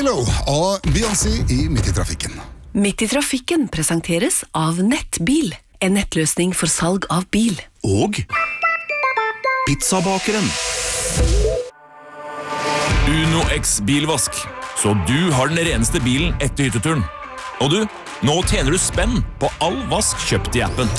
J.Lo og Beyoncé i Midt i trafikken. Midt i trafikken presenteres av Nettbil, en nettløsning for salg av bil. Og Pizzabakeren. Uno X bilvask, så du har den reneste bilen etter hytteturen. Og du, nå tjener du spenn på all vask kjøpt i appen.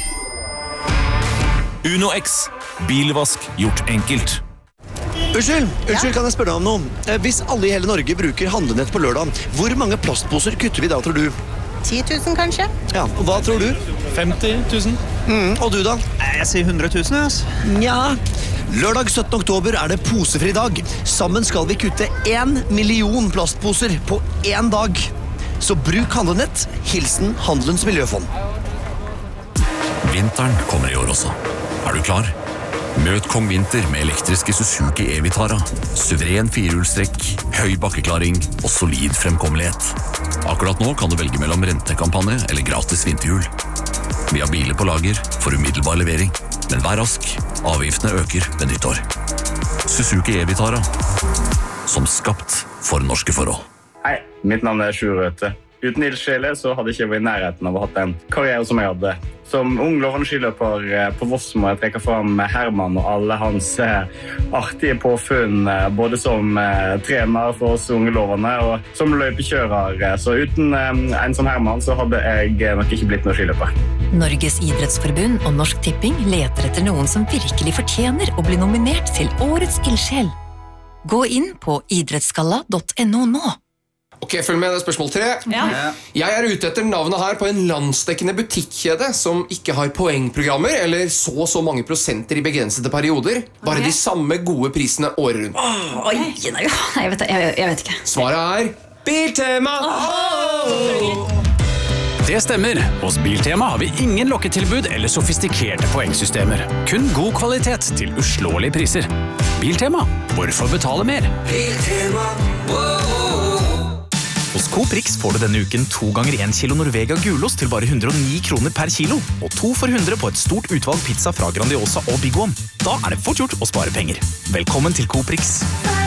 Uno X, bilvask gjort enkelt. Unnskyld, kan jeg spørre deg om noe? Hvis alle i hele Norge bruker handlenett på lørdag, hvor mange plastposer kutter vi da, tror du? 10 000 kanskje? Ja, og hva tror du? 50 000. Og du da? Jeg sier 100 000, ass. Ja. Lørdag 17. oktober er det posefri dag. Sammen skal vi kutte 1 million plastposer på 1 dag. Så bruk handlenett. Hilsen Handelens Miljøfond. Vinteren kommer i år også. Er du klar? Møt Kong Vinter med elektriske Suzuki E-Vitara. Suveren firehjulstrekk, høy bakkeklaring og solid fremkommelighet. Akkurat nå kan du velge mellom rentekampanje eller gratis vinterhjul. Vi har biler på lager for umiddelbar levering, men vær rask, avgiftene øker ved nyttår. Suzuki E-Vitara, som skapt for norske forhold. Hei, mitt navn er Sjur Røthe. Uten ildsjele så hadde jeg ikke vært i nærheten av å ha en karriere som jeg hadde. Som ung lovende skiløper på Voss må jeg trekke fram Herman og alle hans artige påfunn, både som trener for oss unge lovende og som løypekjører. Så uten en som Herman så hadde jeg nok ikke blitt noen skiløper. Norges idrettsforbund og Norsk Tipping leter etter noen som virkelig fortjener å bli nominert til Årets ildsjel. Gå inn på idrettsgalla.no nå. Ok, følg med, det er spørsmål 3. Ja. Jeg er ute etter navnet her på en landsdekkende butikkjede som ikke har poengprogrammer eller så mange prosenter i begrensede perioder. Bare de samme gode prisene året rundt. Jeg vet ikke. Svaret er Biltema! Det stemmer. Hos Biltema har vi ingen lokketilbud eller sofistikerte poengsystemer. Kun god kvalitet til uslåelige priser. Biltema. Hvorfor betale mer? Biltema. Hos Coop Rix får du denne uken 2 ganger 1 kilo Norvega gulost til bare 109 kroner per kilo, og 2 for 100 på et stort utvalg pizza fra Grandiosa og Big One. Da er det fort gjort å spare penger. Velkommen til Coop Rix.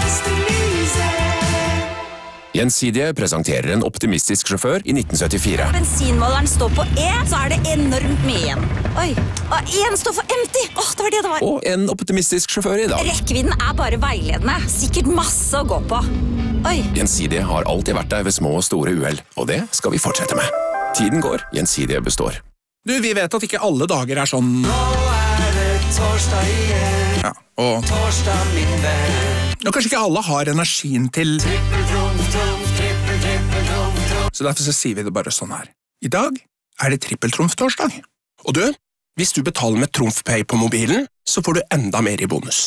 Gjensidige presenterer en optimistisk sjåfør i 1974. Bensinmåleren står på E, så er det enormt mye igjen. Oi, og en står for empty. Det var det det var. Og en optimistisk sjåfør i dag. Rekkevidden er bare veiledende. Sikkert masse å gå på. Oi. Gjensidige har alltid vært der ved små og store uhell, og det skal vi fortsette med. Tiden går, Gjensidige består. Du, vi vet at ikke alle dager er sånn. Nå er det torsdag igjen. Ja, og torsdag, min venn. Og kanskje ikke alle har energien til trippeltrumf. Så derfor så sier vi det bare sånn her. I dag er det trippeltrumf-torsdag. Og du, hvis du betaler med TrumfPay på mobilen, så får du enda mer i bonus.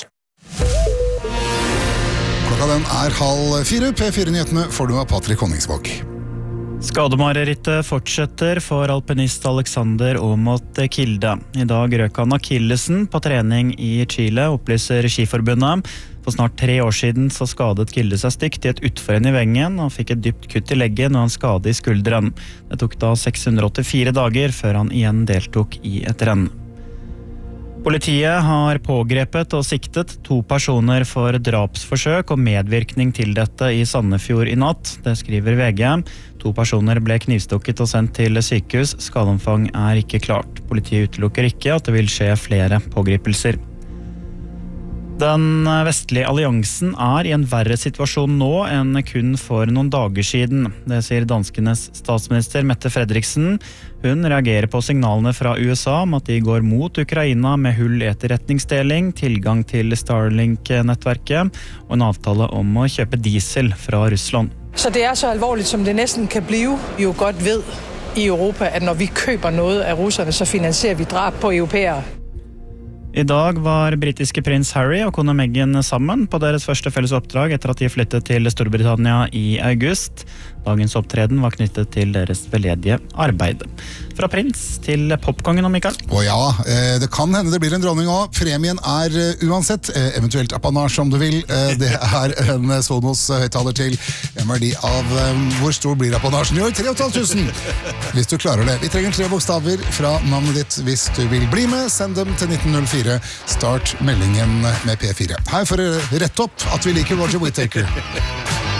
Klokka den er 3:30. P4-nyhetene får du av Patrick Honningsvåg. Skademarerittet fortsetter for alpinist Alexander Aamodt Kilde. I dag røk han akillesen på trening i Chile, opplyser Skiforbundet. For snart 3 år siden så skadet Kilde seg stygt i et utforrenn i vengen og fikk et dypt kutt i leggen og en skade i skulderen. Det tok da 684 dager før han igjen deltok i et renn. Politiet har pågrepet og siktet 2 personer for drapsforsøk og medvirkning til dette i Sandefjord i natt. Det skriver VG. 2 personer ble knivstukket og sendt til sykehus. Skadeomfang er ikke klart. Politiet utelukker ikke at det vil skje flere pågripelser. Den vestlige alliansen er i en verre situasjon nå enn kun for noen dager siden. Det sier danskenes statsminister Mette Frederiksen. Hun reagerer på signalene fra USA om at de går mot Ukraina med hull i etterretningsdeling, tilgang til Starlink-nettverket og en avtale om å kjøpe diesel fra Russland. Så det er så alvorligt, som det næsten kan blive. Vi jo godt ved i Europa, at når vi køber noget af russerne, så finansierer vi drab på europæere. I dag var britiske prins Harry og kone Meghan sammen på deres første felles oppdrag etter at de flyttet til Storbritannia i august. Dagens opptreden var knyttet til deres veldedige arbeid. Fra prins til popkongen, Mikael. Og ja, det kan hende det blir en dronning også. Premien er uansett, eventuelt apanasje om du vil. Det er en Sonos høyttaler til en verdi av, hvor stor blir apanasjen i år? 3.500, hvis du klarer det. Vi trenger 3 bokstaver fra navnet ditt hvis du vil bli med. Send dem til 1904. Start meldingen med P4. Her får dere rett opp at vi liker Roger Whittaker.